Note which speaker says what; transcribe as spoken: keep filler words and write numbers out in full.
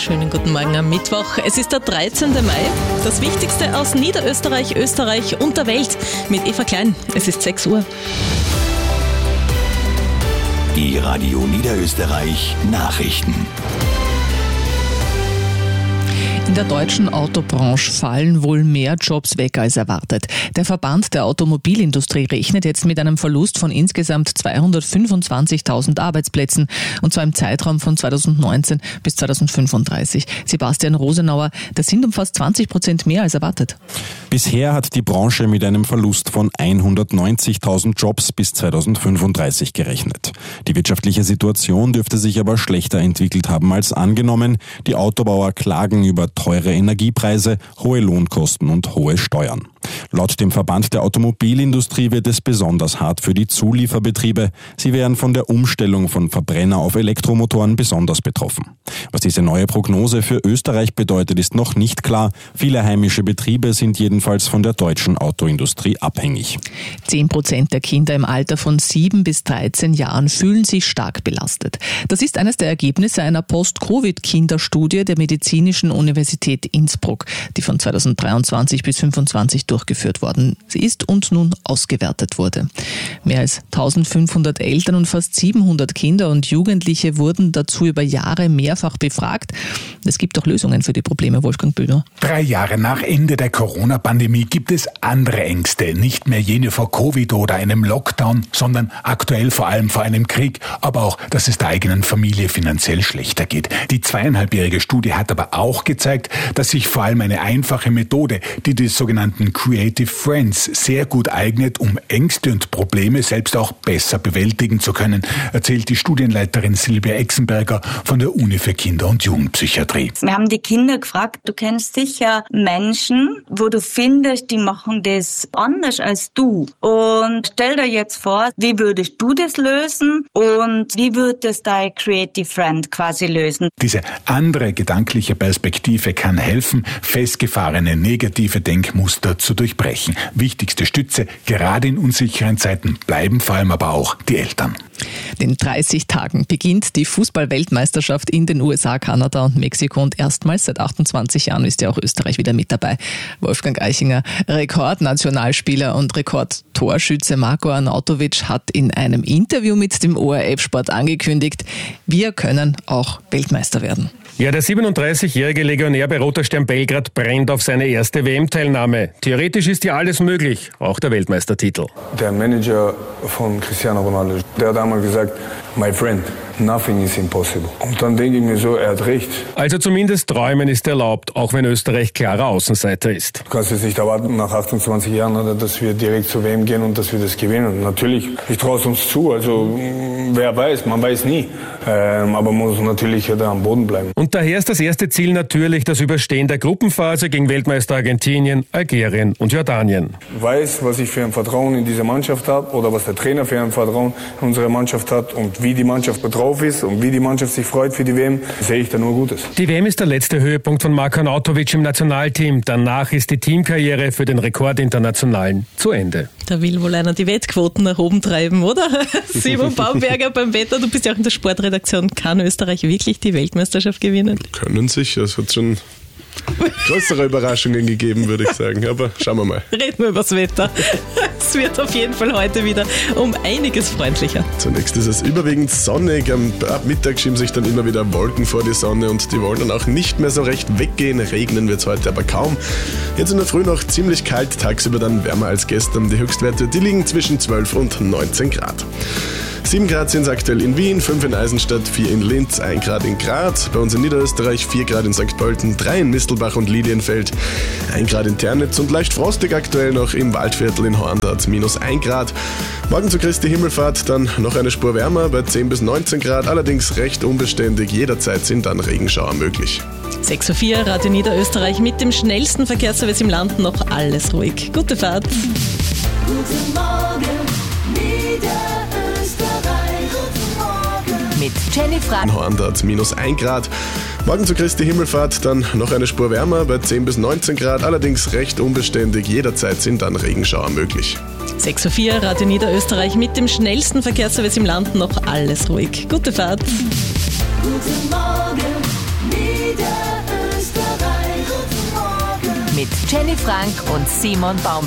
Speaker 1: Schönen guten Morgen am Mittwoch. Es ist der dreizehnten Mai. Das Wichtigste aus Niederösterreich, Österreich und der Welt mit Eva Klein. Es ist sechs Uhr.
Speaker 2: Die Radio Niederösterreich Nachrichten.
Speaker 3: In der deutschen Autobranche fallen wohl mehr Jobs weg als erwartet. Der Verband der Automobilindustrie rechnet jetzt mit einem Verlust von insgesamt zweihundertfünfundzwanzigtausend Arbeitsplätzen, und zwar im Zeitraum von zweitausendneunzehn bis zweitausendfünfunddreißig. Sebastian Rosenauer, das sind um fast zwanzig Prozent mehr als erwartet.
Speaker 4: Bisher hat die Branche mit einem Verlust von hundertneunzigtausend Jobs bis zweitausendfünfunddreißig gerechnet. Die wirtschaftliche Situation dürfte sich aber schlechter entwickelt haben als angenommen. Die Autobauer klagen über teure Energiepreise, hohe Lohnkosten und hohe Steuern. Laut dem Verband der Automobilindustrie wird es besonders hart für die Zulieferbetriebe. Sie wären von der Umstellung von Verbrenner auf Elektromotoren besonders betroffen. Was diese neue Prognose für Österreich bedeutet, ist noch nicht klar. Viele heimische Betriebe sind jedenfalls von der deutschen Autoindustrie abhängig.
Speaker 3: Zehn Prozent der Kinder im Alter von sieben bis dreizehn Jahren fühlen sich stark belastet. Das ist eines der Ergebnisse einer Post-Covid-Kinderstudie der Medizinischen Universität Innsbruck, die von zweitausenddreiundzwanzig bis zweitausendfünfundzwanzig durchgeführt worden ist und nun ausgewertet wurde. Mehr als eintausendfünfhundert Eltern und fast siebenhundert Kinder und Jugendliche wurden dazu über Jahre mehrfach befragt. Es gibt auch Lösungen für die Probleme, Wolfgang Bühner.
Speaker 5: Drei Jahre nach Ende der Corona-Pandemie gibt es andere Ängste. Nicht mehr jene vor Covid oder einem Lockdown, sondern aktuell vor allem vor einem Krieg. Aber auch, dass es der eigenen Familie finanziell schlechter geht. Die zweieinhalbjährige Studie hat aber auch gezeigt, dass sich vor allem eine einfache Methode, die des sogenannten Creative Friends, sehr gut eignet, um Ängste und Probleme selbst auch besser bewältigen zu können, erzählt die Studienleiterin Silvia Exenberger von der Uni für Kinder- und Jugendpsychiatrie.
Speaker 6: Wir haben die Kinder gefragt, du kennst sicher Menschen, wo du findest, die machen das anders als du. Und stell dir jetzt vor, wie würdest du das lösen und wie würde es dein Creative Friend quasi lösen?
Speaker 5: Diese andere gedankliche Perspektive kann helfen, festgefahrene negative Denkmuster zu durchbrechen. Wichtigste Stütze, gerade in unsicheren Zeiten, bleiben vor allem aber auch die Eltern.
Speaker 3: In dreißig Tagen beginnt die Fußball-Weltmeisterschaft in den U S A, Kanada und Mexiko, und erstmals seit achtundzwanzig Jahren ist ja auch Österreich wieder mit dabei. Wolfgang Eichinger, Rekordnationalspieler und Rekordtorschütze Marko Arnautovic hat in einem Interview mit dem O R F-Sport angekündigt, wir können auch Weltmeister werden.
Speaker 7: Ja, der siebenunddreißigjährige Legionär bei Roter Stern Belgrad brennt auf seine erste W M-Teilnahme. Theoretisch ist ja alles möglich, auch der Weltmeistertitel.
Speaker 8: Der Manager von Cristiano Ronaldo, der hat einmal gesagt, my friend, nothing is impossible. Und dann denke ich mir so, er hat recht.
Speaker 7: Also zumindest träumen ist erlaubt, auch wenn Österreich klarer Außenseiter ist.
Speaker 8: Du kannst jetzt nicht erwarten, nach achtundzwanzig Jahren, dass wir direkt zur W M gehen und dass wir das gewinnen. Natürlich, ich traue es uns zu, also wer weiß, man weiß nie. Ähm, aber man muss natürlich da am Boden bleiben.
Speaker 7: Und daher ist das erste Ziel natürlich das Überstehen der Gruppenphase gegen Weltmeister Argentinien, Algerien und Jordanien.
Speaker 8: Ich weiß, was ich für ein Vertrauen in diese Mannschaft habe oder was der Trainer für ein Vertrauen in unsere Mannschaft hat und wie die Mannschaft drauf ist und wie die Mannschaft sich freut für die W M, sehe ich da nur Gutes.
Speaker 7: Die W M ist der letzte Höhepunkt von Marko Arnautovic im Nationalteam. Danach ist die Teamkarriere für den Rekordinternationalen zu Ende.
Speaker 1: Da will wohl einer die Wettquoten nach oben treiben, oder? Simon Baumberger beim Wetter, du bist ja auch in der Sportredaktion. Kann Österreich wirklich die Weltmeisterschaft gewinnen?
Speaker 9: Können sicher, es hat schon größere Überraschungen gegeben, würde ich sagen. Aber schauen wir mal.
Speaker 1: Reden wir über das Wetter. Es wird auf jeden Fall heute wieder um einiges freundlicher.
Speaker 9: Zunächst ist es überwiegend sonnig. Ab Mittag schieben sich dann immer wieder Wolken vor die Sonne und die wollen dann auch nicht mehr so recht weggehen. Regnen wird es heute aber kaum. Jetzt in der Früh noch ziemlich kalt, tagsüber dann wärmer als gestern. Die Höchstwerte, die liegen zwischen zwölf und neunzehn Grad. sieben Grad sind es aktuell in Wien, fünf in Eisenstadt, vier in Linz, ein Grad in Graz, bei uns in Niederösterreich vier Grad in Sankt Pölten, drei in Mistelbach und Lilienfeld, ein Grad in Ternitz und leicht frostig aktuell noch im Waldviertel in Horn, da hat's minus ein Grad. Morgen zu Christi Himmelfahrt dann noch eine Spur wärmer bei zehn bis neunzehn Grad, allerdings recht unbeständig, jederzeit sind dann Regenschauer möglich.
Speaker 1: sechs Uhr vier, Radio Niederösterreich mit dem schnellsten Verkehrsservice im Land, noch alles ruhig. Gute Fahrt.
Speaker 10: Guten Morgen, Niederösterreich.
Speaker 3: Mit Jenny Frank.
Speaker 9: In Horn, da hat's minus ein Grad. Morgen zu Christi Himmelfahrt dann noch eine Spur wärmer bei zehn bis neunzehn Grad, allerdings recht unbeständig, jederzeit sind dann Regenschauer möglich.
Speaker 1: sechs Uhr vier, Radio Niederösterreich mit dem schnellsten Verkehrsservice im Land, noch alles ruhig. Gute Fahrt.
Speaker 10: Guten Morgen, Niederösterreich.
Speaker 11: mit Jenny Frank und Simon Baumberger.